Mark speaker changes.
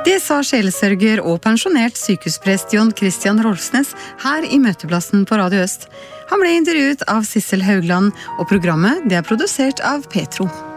Speaker 1: Det sa sjelesørger og pensjonert sykehusprest John Christian Rolfsnes her i Møteplassen på Radio Øst. Han ble intervjuet av Sissel Haugland, og programmet det er produsert av Petro.